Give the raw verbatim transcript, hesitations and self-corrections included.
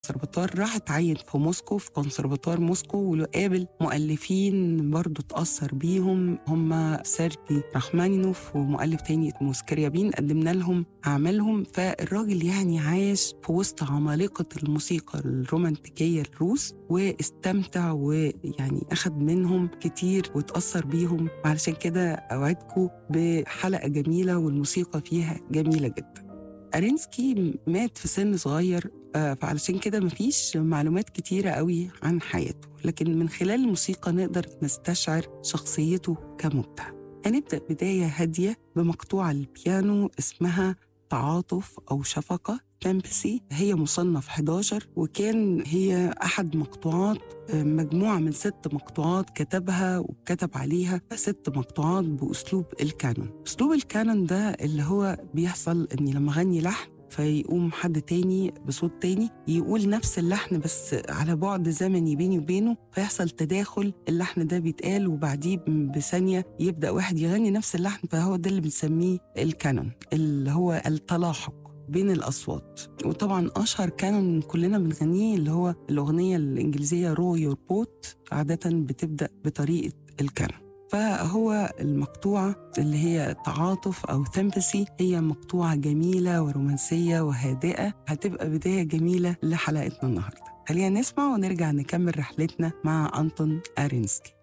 الكونسرفاتوار، راح اتعين في موسكو في كونسرفاتوار موسكو، وقابل مؤلفين برضو تأثر بيهم، هم سيرجي رحمانينوف ومؤلف تاني اسمه سكريابين، قدمنا لهم أعمالهم. فالراجل يعني عايش في وسط عمالقة الموسيقى الرومانتيكية الروس، واستمتع ويعني أخذ منهم كتير وتأثر بيهم. وعلشان كده أوعدكم بحلقة جميلة والموسيقى فيها جميلة جدا. أرينسكي مات في سن صغير، فعلشان كده مفيش معلومات كتيرة قوي عن حياته، لكن من خلال الموسيقى نقدر نستشعر شخصيته كمبدع. هنبدأ بداية هادية بمقطوعة البيانو اسمها تعاطف أو شفقة تمبسي، هي مصنف حداشر، وكان هي أحد مقطوعات مجموعة من ست مقطوعات كتبها وكتب عليها ست مقطوعات بأسلوب الكانون. أسلوب الكانون ده اللي هو بيحصل أني لما أغني لحن فيقوم حد تاني بصوت تاني يقول نفس اللحن بس على بعد زمني بيني وبينه، فيحصل تداخل، اللحن ده بيتقال وبعديه بثانية يبدأ واحد يغني نفس اللحن، فهو ده اللي بنسميه الكانون، اللي هو التلاحق بين الأصوات. وطبعا أشهر كانون كلنا بنغنيه اللي هو الأغنية الإنجليزية رو يور بوت، عادة بتبدأ بطريقة الكانون. فهو المقطوعة اللي هي تعاطف أو ثمبسي هي مقطوعة جميلة ورومانسية وهادئة، هتبقى بداية جميلة لحلقتنا النهاردة. خلينا نسمع ونرجع نكمل رحلتنا مع أنطون أرينسكي.